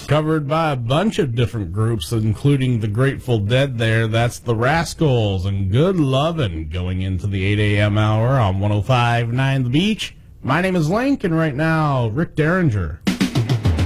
Covered by a bunch of different groups, including the Grateful Dead there. That's the Rascals and Good Lovin' going into the 8 a.m. hour on 105.9 The Beach. My name is Link, and right now, Rick Derringer.